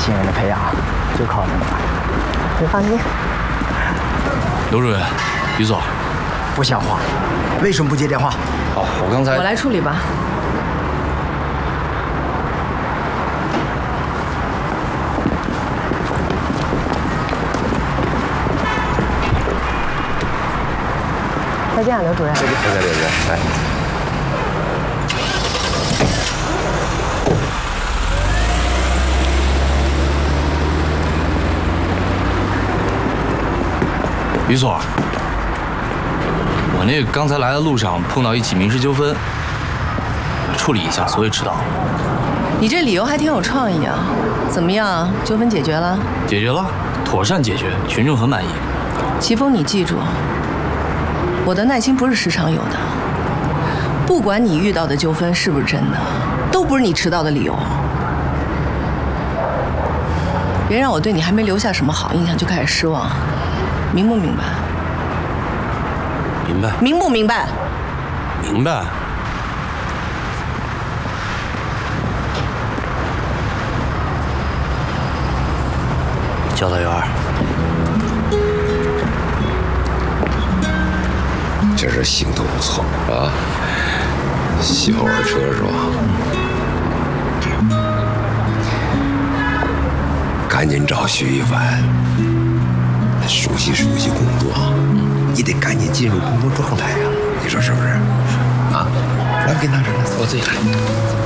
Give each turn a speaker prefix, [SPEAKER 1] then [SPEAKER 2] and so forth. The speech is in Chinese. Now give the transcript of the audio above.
[SPEAKER 1] 信任的培养就靠你们了。你放心。
[SPEAKER 2] 刘主任，于总，
[SPEAKER 1] 不像话，为什么不接电话？
[SPEAKER 2] 好，我刚才
[SPEAKER 3] 我来处理吧。再见，刘主任。
[SPEAKER 4] 再见，刘主任，来。
[SPEAKER 2] 于总，我那个刚才来的路上碰到一起民事纠纷，处理一下，所以迟到。
[SPEAKER 3] 你这理由还挺有创意啊！怎么样，纠纷解决了？
[SPEAKER 2] 解决了，妥善解决，群众很满意。
[SPEAKER 3] 齐峰，你记住，我的耐心不是时常有的。不管你遇到的纠纷是不是真的，都不是你迟到的理由。别让我对你还没留下什么好印象就开始失望。明不明白？
[SPEAKER 4] 明白。
[SPEAKER 3] 明不明白？
[SPEAKER 4] 明白。教导员，
[SPEAKER 5] 这是行头不错啊，小儿车是吧？赶紧找徐一凡。熟悉工作，你得赶紧进入工作状态呀！你说是不是？啊，来，给拿着来，我自己来。